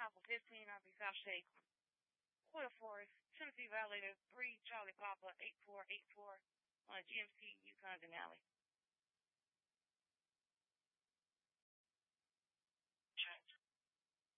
Papa 15, RB South Shake, Quarter Forest, Tennessee Violator 3, Charlie Papa 8484 on GMC Yukon Denali.